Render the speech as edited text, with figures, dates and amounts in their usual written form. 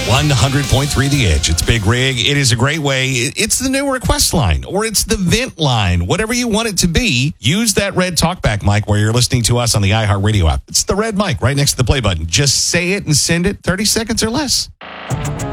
100.3 The Edge. It's Big Rig. It is a great way. It's the new request line, or it's the vent line. Whatever you want it to be, use that red talkback mic where you're listening to us on the iHeartRadio app. It's the red mic right next to the play button. Just say it and send it 30 seconds or less.